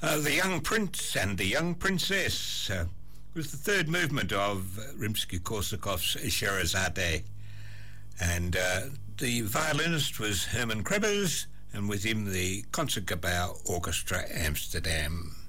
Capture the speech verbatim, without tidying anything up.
Uh, the Young Prince and the Young Princess uh, was the third movement of Rimsky-Korsakov's Sherazade. And uh, the violinist was Herman Krebers, and with him the Concertgebouw Orchestra Amsterdam.